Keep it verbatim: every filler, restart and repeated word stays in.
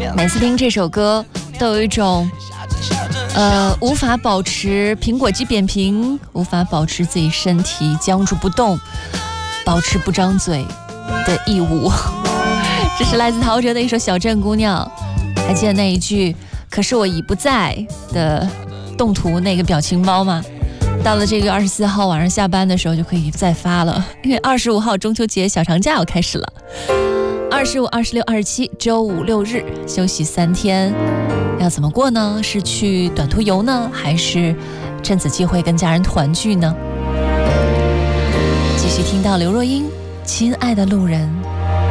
每次听这首歌都有一种呃无法保持苹果肌扁平，无法保持自己身体僵住不动，保持不张嘴的义务。这是来自陶喆的一首《小镇姑娘》，还记得那一句可是我已不在的动图那个表情包吗？到了这个月二十四号晚上下班的时候就可以再发了，因为二十五号中秋节小长假要开始了。二十五、二十六、二十七，周五六日休息三天，要怎么过呢？是去短途游呢，还是趁此机会跟家人团聚呢？继续听到刘若英《亲爱的路人》。